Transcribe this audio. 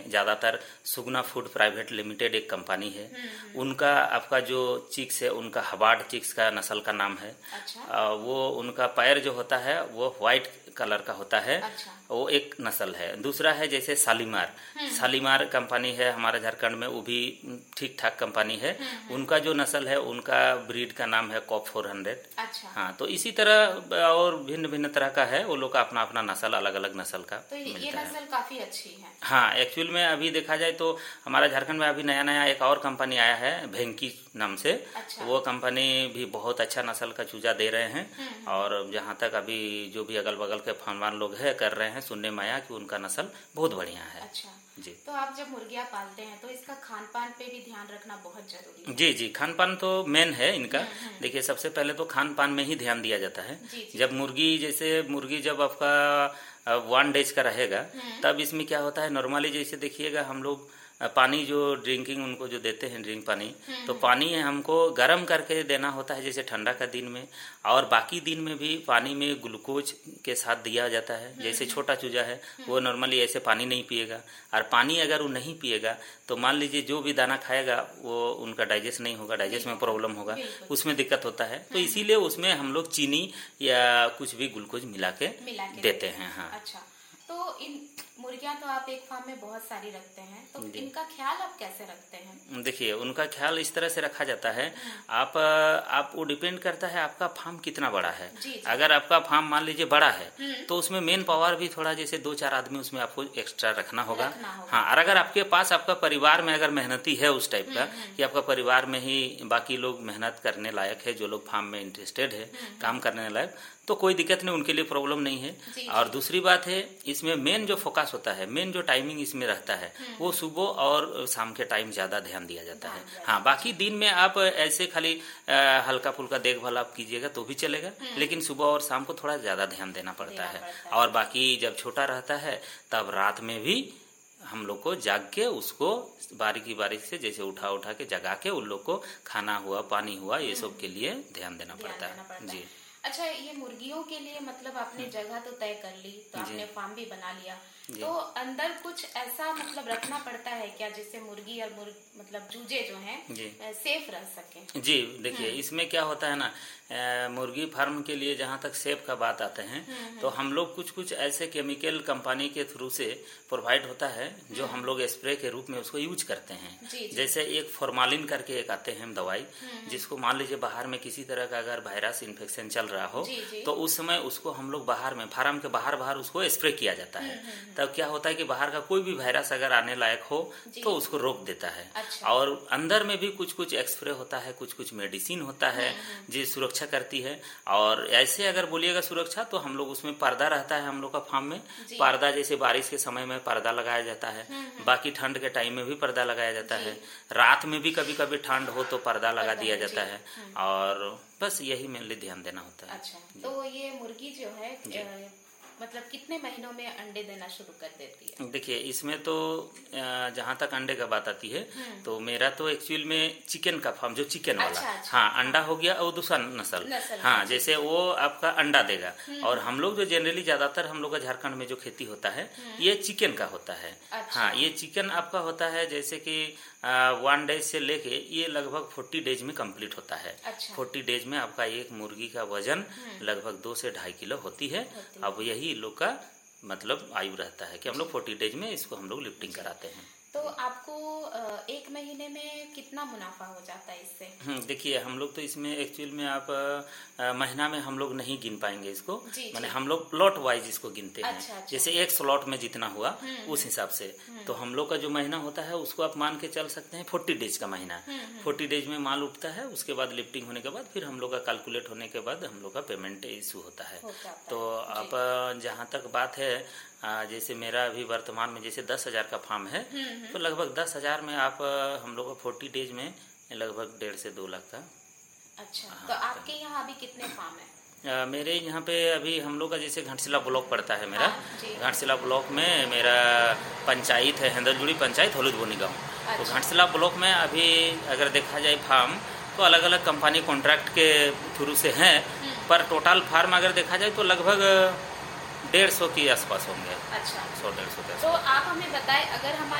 ज़्यादातर सुगना food private limited एक company है, उनका आपका जो चिक्स है उनका हबार्ड चिक्स का नस्ल का नाम है। अच्छा। वो उनका पैर जो होता है वो व्हाइट कलर का होता है। अच्छा। वो एक नस्ल है। दूसरा है जैसे शालीमार, शालीमार कंपनी है हमारे झारखंड में, वो भी ठीक ठाक कंपनी है। उनका जो नस्ल है उनका ब्रीड का नाम है कॉप 400। अच्छा। हाँ, तो इसी तरह और भिन्न भिन्न तरह का है, वो लोग का अपना अपना नस्ल, अलग अलग नस्ल का तो ये मिलता नस्ल काफी अच्छी है। हाँ, एक्चुअल में अभी देखा जाए तो हमारे झारखंड में अभी नया नया एक और कंपनी आया है भेंकी नाम से। अच्छा। वो कंपनी भी बहुत अच्छा नस्ल का चूजा दे रहे हैं। और जहाँ तक अभी जो भी अगल बगल के फार्मर लोग है कर रहे हैं, सुनने में आया कि उनका नस्ल बहुत बढ़िया है। अच्छा जी। तो आप जब मुर्गियां पालते हैं तो इसका खान पान पे भी ध्यान रखना बहुत जरूरी है। जी जी, खान पान तो मेन है इनका। देखिए, सबसे पहले तो खान पान में ही ध्यान दिया जाता है। जी। जब मुर्गी जब आपका 1 डेज का रहेगा तब इसमें क्या होता है, नॉर्मली जैसे देखिएगा हम लोग पानी जो ड्रिंकिंग उनको जो देते हैं ड्रिंक पानी, तो पानी हमको गर्म करके देना होता है जैसे ठंडा का दिन में, और बाकी दिन में भी पानी में ग्लूकोज के साथ दिया जाता है। जैसे छोटा चूजा है वो नॉर्मली ऐसे पानी नहीं पिएगा, और पानी अगर वो नहीं पिएगा तो मान लीजिए जो भी दाना खाएगा वो उनका डाइजेस्ट नहीं होगा, डाइजेस्ट में प्रॉब्लम होगा, उसमें दिक्कत होता है। तो इसीलिए उसमें हम लोग चीनी या कुछ भी ग्लूकोज मिला के देते हैं। हाँ। अच्छा, तो इन मुर्गियां तो आप एक फार्म में बहुत सारी रखते हैं, तो इनका ख्याल आप कैसे रखते हैं? देखिए, उनका ख्याल इस तरह से रखा जाता है, आप वो डिपेंड करता है आपका फार्म कितना बड़ा है। जी। अगर आपका फार्म मान लीजिए बड़ा है तो उसमें मेन पावर भी थोड़ा जैसे 2-4 आदमी उसमें आपको एक्स्ट्रा रखना होगा। हाँ, और अगर आपके पास आपका परिवार में अगर मेहनती है उस टाइप का कि आपका परिवार में ही बाकी लोग मेहनत करने लायक है, जो लोग फार्म में इंटरेस्टेड है काम करने लायक, तो कोई दिक्कत नहीं, उनके लिए प्रॉब्लम नहीं है। और दूसरी बात है, इसमें मेन जो फोकस होता है, मेन जो टाइमिंग इसमें रहता है वो सुबह और शाम के टाइम ज्यादा ध्यान दिया जाता है। हाँ, बाकी दिन में आप ऐसे खाली हल्का फुल्का देखभाल आप कीजिएगा तो भी चलेगा, लेकिन सुबह और शाम को थोड़ा ज्यादा ध्यान देना पड़ता है। और बाकी जब छोटा रहता है तब रात में भी हम लोग को जाग के उसको बारीकी से जैसे उठा के जगा के उन लोग को खाना हुआ, पानी हुआ, ये सब के लिए ध्यान देना पड़ता है। जी। अच्छा, ये मुर्गियों के लिए मतलब आपने जगह तो तय कर ली, तो आपने फार्म भी बना लिया, तो अंदर कुछ ऐसा मतलब रखना पड़ता है क्या जिससे मुर्गी और मतलब चूजे जो हैं सेफ रह सकें? जी, देखिए इसमें क्या होता है ना, मुर्गी फार्म के लिए जहाँ तक सेफ का बात आते हैं तो हम लोग कुछ ऐसे केमिकल कंपनी के थ्रू से प्रोवाइड होता है जो हम लोग स्प्रे के रूप में उसको यूज करते हैं। जैसे एक फॉर्मालिन करके एक आते हैं दवाई, जिसको मान लीजिए बाहर में किसी तरह का अगर वायरस इन्फेक्शन चल रहा हो तो उस समय उसको हम लोग बाहर में फार्म के बाहर उसको स्प्रे किया जाता है। तब क्या होता है कि बाहर का कोई भी वायरस अगर आने लायक हो तो उसको रोक देता है। अच्छा। और अंदर में भी कुछ एक्सप्रे होता है, कुछ मेडिसिन होता है जो सुरक्षा करती है। और ऐसे अगर बोलिएगा सुरक्षा, तो हम लोग उसमें पर्दा रहता है हम लोग का फार्म में। पर्दा जैसे बारिश के समय में पर्दा लगाया जाता है, बाकी ठंड के टाइम में भी पर्दा लगाया जाता है, रात में भी कभी कभी ठंड हो तो पर्दा लगा दिया जाता है। और बस यही मेनली ध्यान देना होता है। अच्छा, तो ये मुर्गी जो है मतलब कितने महीनों में अंडे देना शुरू कर देती है? देखिए, इसमें तो जहाँ तक अंडे का बात आती है तो मेरा तो एक्चुअल में चिकन का फार्म, जो चिकन वाला। अच्छा। हाँ, अंडा हो गया और दूसरा नस्ल। हाँ, जैसे वो आपका अंडा देगा। और हम लोग जो जनरली ज्यादातर हम लोग का झारखंड में जो खेती होता है ये चिकन का होता है। अच्छा। हाँ, ये चिकन आपका होता है जैसे कि 1 डेज से लेके ये लगभग 40 डेज में कंप्लीट होता है। अच्छा। 40 डेज में आपका एक मुर्गी का वजन लगभग 2 से 2.5 किलो होती है। अब यही लोग का मतलब आयु रहता है कि हम लोग 40 डेज में इसको हम लोग लिफ्टिंग कराते हैं। तो आपको 1 महीने में कितना मुनाफा हो जाता है इससे? देखिए, हम लोग तो इसमें एक्चुअल में आप महीना में हम लोग नहीं गिन पाएंगे इसको, माने हम लोग प्लॉट वाइज इसको गिनते हैं। अच्छा। जैसे एक स्लॉट में जितना हुआ उस हिसाब से। तो हम लोग का जो महीना होता है उसको आप मान के चल सकते हैं 40 डेज का महीना। 40 डेज में माल उठता है, उसके बाद लिफ्टिंग होने के बाद फिर हम लोग का कैलकुलेट होने के बाद हम लोग का पेमेंट इशू होता है। तो आप जहाँ तक बात है, जैसे मेरा अभी वर्तमान में जैसे 10,000 का फार्म है, तो लगभग 10,000 में आप हम लोग का 40 डेज में लगभग 1.5 से 2 लाख का। अच्छा। तो आपके यहाँ अभी कितने फार्म है? मेरे यहाँ पे अभी हम लोग का जैसे घाटशिला ब्लॉक पड़ता है मेरा। घाटशिला ब्लॉक में मेरा पंचायत है हेंदलजुड़ी पंचायत, हलूद बोनी गाँव। तो घाटशिला ब्लॉक में अभी अगर देखा जाए फार्म तो अलग अलग कंपनी कॉन्ट्रैक्ट के थ्रू से हैं, पर टोटल फार्म अगर देखा जाए तो लगभग 150 के आसपास होंगे। अच्छा। 100-150 के आसपास। तो आप हमें बताएं, अगर हमारे